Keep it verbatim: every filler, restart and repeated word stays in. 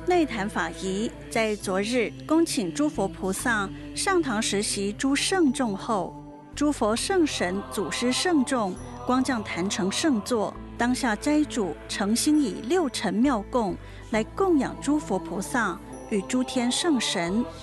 内坛法仪在昨日恭请诸佛菩萨上堂实习诸圣众后，诸佛圣神祖师圣众光降坛城圣座，当下斋主诚心以六尘妙供来供养诸佛菩萨与诸天圣神，